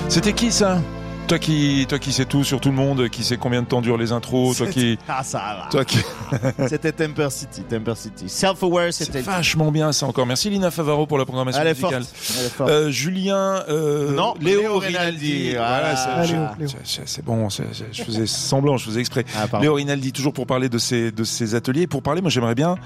C'était qui ça ? Toi qui sais tout sur tout le monde, qui sait combien de temps durent les intros, toi qui... C'était Temper City. Self-Aware, c'était... C'est vachement bien ça encore. Merci Lina Favaro pour la programmation musicale. Elle est forte. Julien, non, Léo Rinaldi. Voilà, c'est bon, je faisais semblant, je faisais exprès. Léo Rinaldi, toujours pour parler de ces ateliers. Pour parler, moi j'aimerais bien,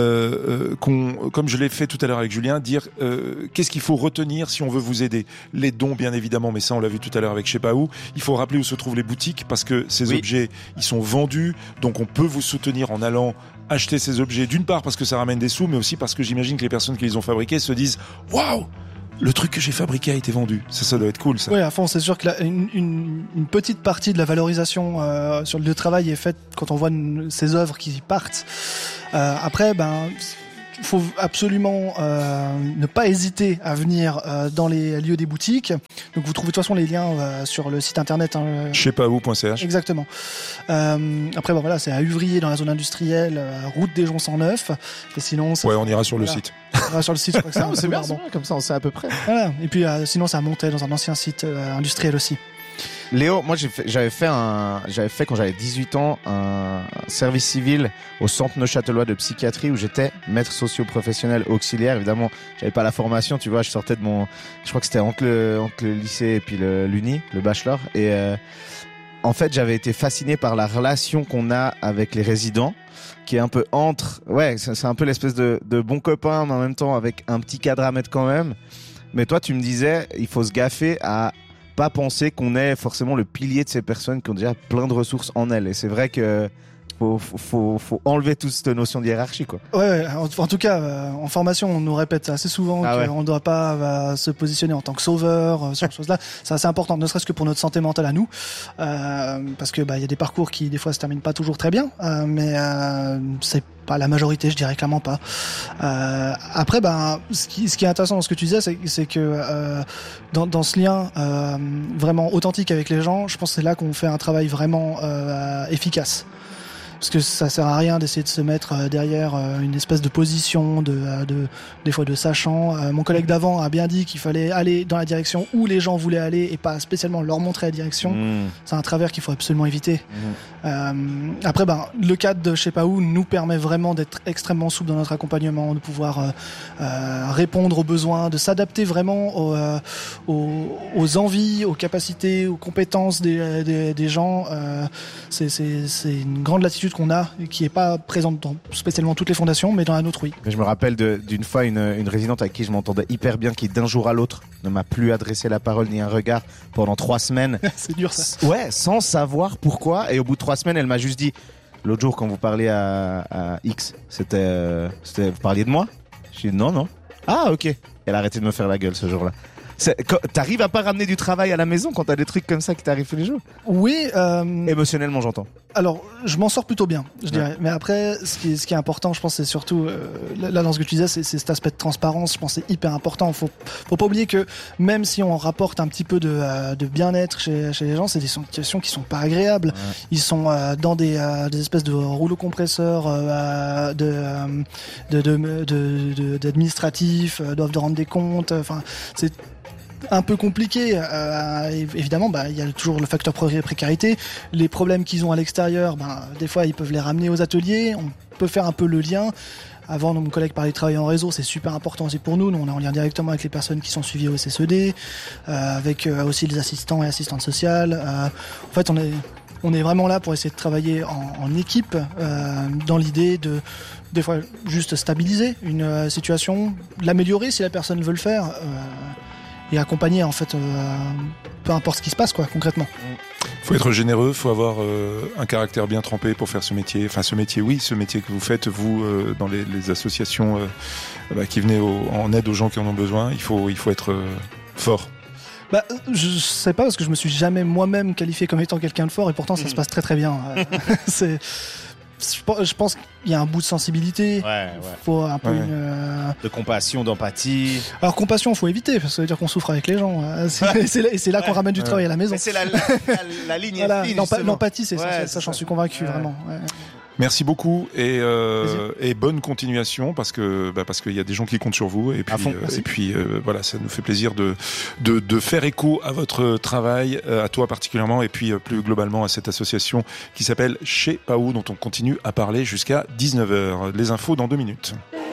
comme je l'ai fait tout à l'heure avec Julien, dire qu'est-ce qu'il faut retenir si on veut vous aider. Les dons, bien évidemment, mais ça on l'a vu tout à l'heure avec je sais pas où. Il faut rappeler où se trouvent les boutiques parce que ces objets, ils sont vendus, donc on peut vous soutenir en allant acheter ces objets, d'une part parce que ça ramène des sous, mais aussi parce que j'imagine que les personnes qui les ont fabriqués se disent « Waouh !» Le truc que j'ai fabriqué a été vendu. Ça doit être cool, ça. Oui, à fond, c'est sûr que une petite partie de la valorisation sur le lieu de travail est faite quand on voit ces œuvres qui partent. Après, il faut absolument ne pas hésiter à venir dans les lieux des boutiques. Donc vous trouvez de toute façon les liens sur le site internet. Je sais pas où.ch. Exactement. Après, voilà, c'est à Uvrier dans la zone industrielle, route des Joncs 109. Et sinon, ouais, on ira sur le site. On ira sur le site. Je crois que c'est bien, comme ça on sait à peu près. Voilà. Et puis sinon, ça montait dans un ancien site industriel aussi. Léo, moi j'avais fait quand j'avais 18 ans un service civil au centre Neuchâtelois de psychiatrie où j'étais maître socio-professionnel auxiliaire. Évidemment, j'avais pas la formation, tu vois, je sortais je crois que c'était entre le lycée et puis l'uni, le bachelor. Et en fait, j'avais été fasciné par la relation qu'on a avec les résidents, qui est un peu c'est un peu l'espèce de bon copain, mais en même temps avec un petit cadre à mettre quand même. Mais toi, tu me disais, il faut se gaffer à pas penser qu'on est forcément le pilier de ces personnes qui ont déjà plein de ressources en elles. Et c'est vrai que faut enlever toute cette notion de hiérarchie, quoi. Ouais, en tout cas, en formation, on nous répète assez souvent qu'on ne doit pas se positionner en tant que sauveur sur ces choses-là. C'est assez important, ne serait-ce que pour notre santé mentale à nous, parce que y a des parcours qui des fois se terminent pas toujours très bien, mais c'est pas la majorité, je dirais clairement pas. Après, ce qui est intéressant dans ce que tu disais, c'est que dans ce lien vraiment authentique avec les gens, je pense que c'est là qu'on fait un travail vraiment efficace. Parce que ça sert à rien d'essayer de se mettre derrière une espèce de position des fois de sachant. Mon collègue d'avant a bien dit qu'il fallait aller dans la direction où les gens voulaient aller et pas spécialement leur montrer la direction. C'est un travers qu'il faut absolument éviter. Après, le cadre de je sais pas où nous permet vraiment d'être extrêmement souple dans notre accompagnement, de pouvoir répondre aux besoins, de s'adapter vraiment aux envies, aux capacités, aux compétences des gens. C'est une grande latitude qu'on a, qui est pas présente dans spécialement toutes les fondations, mais dans la nôtre, oui. Je me rappelle d'une fois une résidente avec qui je m'entendais hyper bien, qui d'un jour à l'autre ne m'a plus adressé la parole ni un regard pendant 3 semaines. C'est dur, ça. Ouais, sans savoir pourquoi. Et au bout de 3 semaines, elle m'a juste dit, l'autre jour quand vous parliez à X, vous parliez de moi? J'ai dit non. Ah, ok. Elle a arrêté de me faire la gueule ce jour-là. T'arrives à pas ramener du travail à la maison quand t'as des trucs comme ça qui t'arrivent tous les jours? Oui. Émotionnellement, j'entends. Alors, je m'en sors plutôt bien, je dirais. Mais après, ce qui est important, je pense, c'est surtout là dans ce que tu disais, c'est cet aspect de transparence. Je pense que c'est hyper important. Faut pas oublier que même si on rapporte un petit peu de bien-être chez les gens, c'est des situations qui sont pas agréables. Ouais. Ils sont dans des espèces de rouleaux compresseurs d'administratifs, doivent de rendre des comptes. Enfin, c'est un peu compliqué. Évidemment, il y a toujours le facteur précarité. Les problèmes qu'ils ont à l'extérieur, des fois, ils peuvent les ramener aux ateliers. On peut faire un peu le lien. Avant, mon collègue parlait de travail en réseau, c'est super important aussi pour nous. Nous, on est en lien directement avec les personnes qui sont suivies au SSED, avec aussi les assistants et assistantes sociales. En fait, on est vraiment là pour essayer de travailler en équipe, dans l'idée de des fois juste stabiliser une situation, l'améliorer si la personne veut le faire. Et accompagner en fait peu importe ce qui se passe concrètement. Faut être généreux, faut avoir un caractère bien trempé pour faire ce métier. Enfin ce métier que vous faites vous dans les associations qui venaient en aide aux gens qui en ont besoin. Il faut être fort. Je sais pas parce que je me suis jamais moi-même qualifié comme étant quelqu'un de fort et pourtant ça se passe très très bien. Je pense qu'il y a un bout de sensibilité. Faut un peu de compassion, d'empathie. Alors compassion, faut éviter parce que ça veut dire qu'on souffre avec les gens. C'est là qu'on ramène du travail à la maison. Mais c'est la ligne. Voilà, l'empathie, c'est ça, j'en suis convaincu vraiment. Ouais. Merci beaucoup et bonne continuation parce que qu'il y a des gens qui comptent sur vous et puis voilà, ça nous fait plaisir de faire écho à votre travail, à toi particulièrement et puis plus globalement à cette association qui s'appelle Chez Pao dont on continue à parler jusqu'à 19h. Les infos dans 2 minutes.